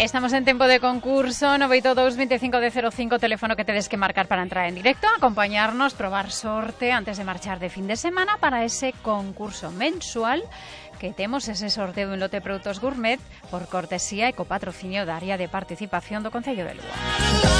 Estamos en tempo de concurso 982 25 de 05, teléfono que tedes que marcar para entrar en directo, acompañarnos, probar sorte antes de marchar de fin de semana para ese concurso mensual que temos, ese sorteo dun lote de produtos gourmet por cortesía e copatrocinio da área de participación do Concello de Lugo.